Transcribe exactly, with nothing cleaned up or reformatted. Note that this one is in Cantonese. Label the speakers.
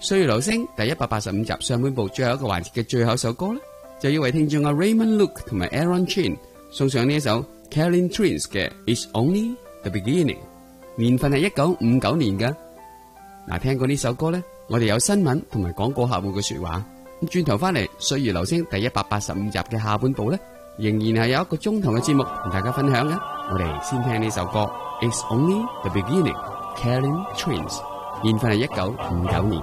Speaker 1: 歲月留聲第一百八十五集上半部最後一個環節嘅最後一首歌咧，就要為聽眾阿 Raymond Luke 同埋 Aaron Chin 送上呢一首 Kalin Twins 嘅 It's Only the Beginning， 年份係一九五九年噶。嗱，聽過呢首歌咧，我哋有新聞同埋廣告客戶嘅說話。咁轉頭翻嚟歲月留聲第一百八十五集嘅下半部咧，仍然係有一個鐘頭嘅節目同大家分享嘅。我哋先聽呢首歌 It's Only the Beginning， Kalin Twins， 年份係一九五九年。